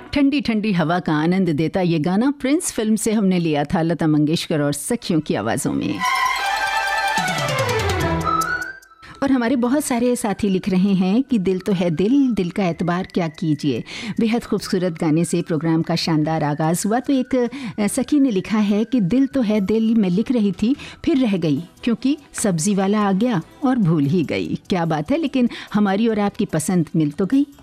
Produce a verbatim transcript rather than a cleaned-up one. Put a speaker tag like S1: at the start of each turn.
S1: ठंडी ठंडी हवा का आनंद देता ये गाना प्रिंस फिल्म से हमने लिया था, लता मंगेशकर और सखियों की आवाज़ों में। और हमारे बहुत सारे साथी लिख रहे हैं कि दिल तो है दिल, दिल का एतबार क्या कीजिए। बेहद खूबसूरत गाने से प्रोग्राम का शानदार आगाज़ हुआ। तो एक सखी ने लिखा है कि दिल तो है दिल मैं लिख रही थी, फिर रह गई क्योंकि सब्जी वाला आ गया और भूल ही गई। क्या बात है, लेकिन हमारी और आपकी पसंद मिल तो गई।